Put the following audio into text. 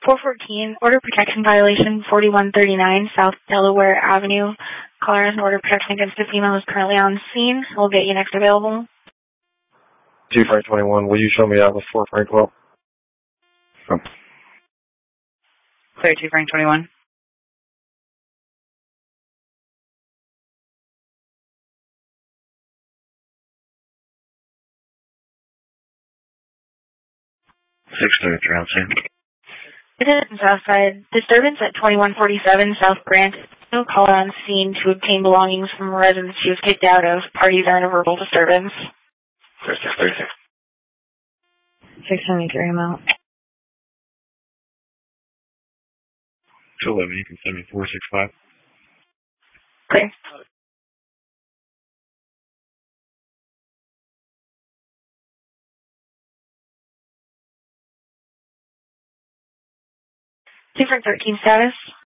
414, order protection violation 4139 South Delaware Avenue. Caller has an order of protection against a female who's currently on scene. We'll get you next available. 2 Frank 21, will you show me that with 4 Frank 12? Oh. Clear 2 Frank 21. Around scene. Citizen Southside, disturbance at 2147 South Grant. No caller on scene to obtain belongings from a residence she was kicked out of. Parties are in a verbal disturbance. 36. 673 amount. 211, you can send me 465. Clear. Two Frank 13 status.